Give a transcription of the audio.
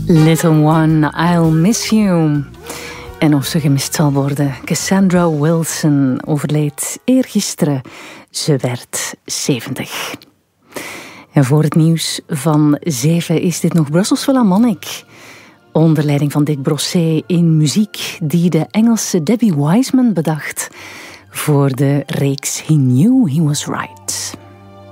Little One, I'll Miss You. En of ze gemist zal worden. Cassandra Wilson overleed eergisteren. Ze werd 70. En voor het nieuws van 7 is dit nog Brussels Philharmonic. Onder leiding van Dick Brossé in muziek die de Engelse Debbie Wiseman bedacht voor de reeks He Knew He Was Right.